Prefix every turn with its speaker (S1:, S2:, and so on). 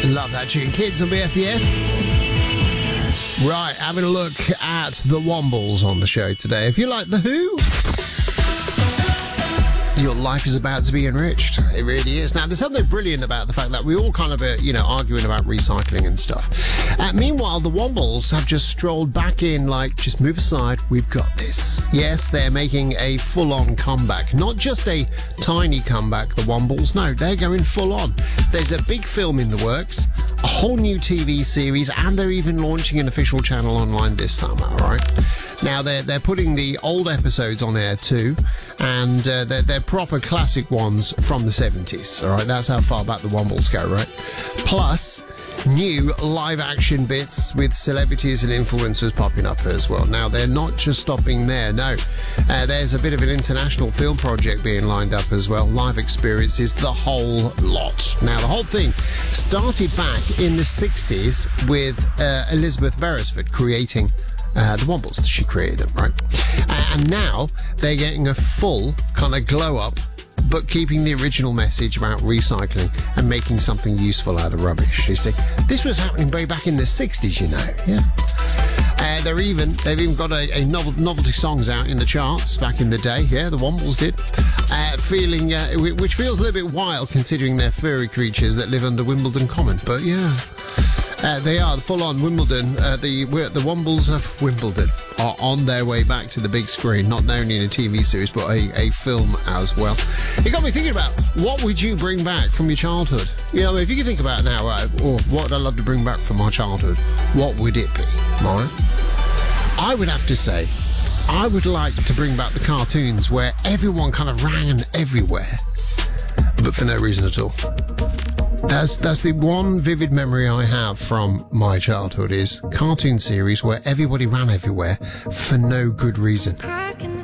S1: Love that tune. Kids on BFBS. Right, having a look at the Wombles on the show today. If you like The Who, your life is about to be enriched. It really is. Now, there's something brilliant about the fact that we all kind of, arguing about recycling and stuff. Meanwhile, the Wombles have just strolled back in like, just move aside, we've got this. Yes, they're making a full-on comeback. Not just a tiny comeback, the Wombles. No, they're going full-on. There's a big film in the works, a whole new TV series, and they're even launching an official channel online this summer, all right? Now, they're putting the old episodes on air too, and they're proper classic ones from the 70s, all right? That's how far back the Wombles go, right? Plus, new live-action bits with celebrities and influencers popping up as well. Now, they're not just stopping there, no. There's a bit of an international film project being lined up as well. Live experiences, the whole lot. Now, the whole thing started back in the 60s with Elizabeth Beresford creating the Wombles. She created them, right? And now they're getting a full kind of glow-up, but keeping the original message about recycling and making something useful out of rubbish. You see, this was happening way back in the 60s, you know. Yeah. They've even got a novelty songs out in the charts back in the day. Yeah, the Wombles did. Which feels a little bit wild considering they're furry creatures that live under Wimbledon Common. But yeah. They are full-on Wimbledon. The Wombles of Wimbledon are on their way back to the big screen, not only in a TV series, but a film as well. It got me thinking about, what would you bring back from your childhood? You know, if you can think about it now, right, or what I'd love to bring back from my childhood, what would it be, right? I would have to say, I would like to bring back the cartoons where everyone kind of ran everywhere, but for no reason at all. That's the one vivid memory I have from my childhood, is cartoon series where everybody ran everywhere for no good reason.